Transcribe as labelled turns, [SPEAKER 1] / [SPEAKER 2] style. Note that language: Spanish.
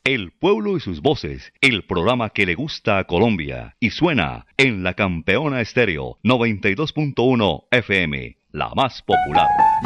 [SPEAKER 1] El pueblo y sus voces, el programa que le gusta a Colombia y suena en la Campeona Estéreo 92.1 FM, la más popular.